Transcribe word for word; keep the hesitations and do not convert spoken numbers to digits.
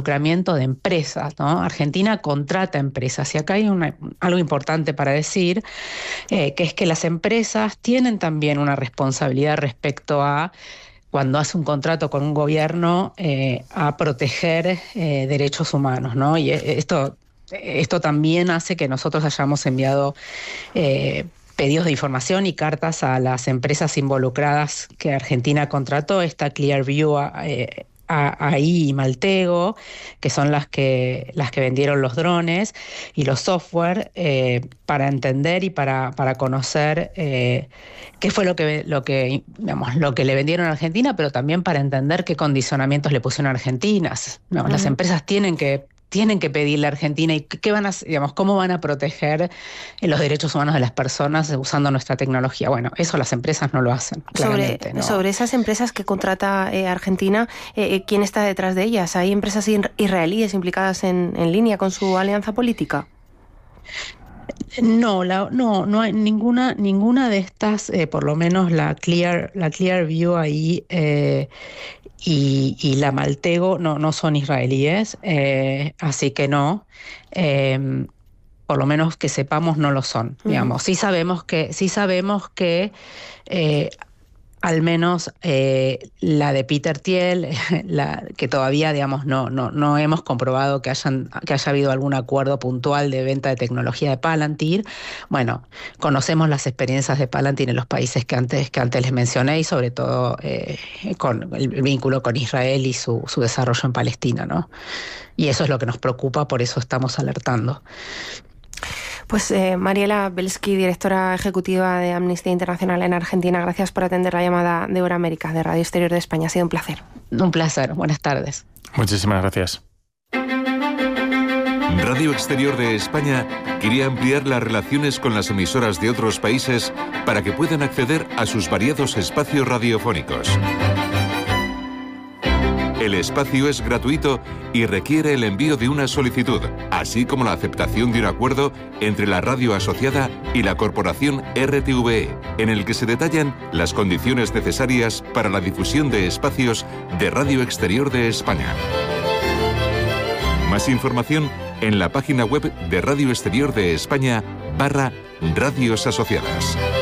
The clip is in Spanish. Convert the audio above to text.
involucramiento de empresas, ¿no? Argentina contrata empresas y acá hay una, algo importante para decir, eh, que es que las empresas tienen también una responsabilidad respecto a cuando hace un contrato con un gobierno eh, a proteger eh, derechos humanos, ¿no? Y esto, esto también hace que nosotros hayamos enviado eh, pedidos de información y cartas a las empresas involucradas que Argentina contrató. Está Clearview eh, ahí y Maltego, que son las que las que vendieron los drones y los software, eh, para entender y para, para conocer eh, qué fue lo que lo que digamos, lo que le vendieron a Argentina, pero también para entender qué condicionamientos le pusieron a Argentina. No, uh-huh. Las empresas tienen que tienen que pedirle a Argentina y qué van a, digamos, cómo van a proteger los derechos humanos de las personas usando nuestra tecnología. Bueno, eso las empresas no lo hacen. Sobre, ¿no? sobre esas empresas que contrata eh, Argentina, eh, ¿quién está detrás de ellas? ¿Hay empresas israelíes implicadas en, en línea con su alianza política? No, la, no, no hay ninguna, ninguna de estas, eh, por lo menos la Clear, la Clearview ahí eh, y, y la Maltego no, no son israelíes, eh, así que no. Eh, por lo menos que sepamos no lo son, uh-huh. digamos. Sí sabemos que, sí sabemos que eh, al menos eh, la de Peter Thiel, la, que todavía, digamos, no, no, no hemos comprobado que, hayan, que haya habido algún acuerdo puntual de venta de tecnología de Palantir. Bueno, conocemos las experiencias de Palantir en los países que antes, que antes les mencioné y sobre todo eh, con el vínculo con Israel y su, su desarrollo en Palestina, ¿no? Y eso es lo que nos preocupa, por eso estamos alertando. Pues eh, Mariela Belsky, directora ejecutiva de Amnistía Internacional en Argentina, gracias por atender la llamada de Hora América de Radio Exterior de España. Ha sido un placer. Un placer. Buenas tardes. Muchísimas gracias. Radio Exterior de España quería ampliar las relaciones con las emisoras de otros países para que puedan acceder a sus variados espacios radiofónicos. El espacio es gratuito y requiere el envío de una solicitud, así como la aceptación de un acuerdo entre la radio asociada y la corporación R T V E, en el que se detallan las condiciones necesarias para la difusión de espacios de Radio Exterior de España. Más información en la página web de Radio Exterior de España barra Radios Asociadas.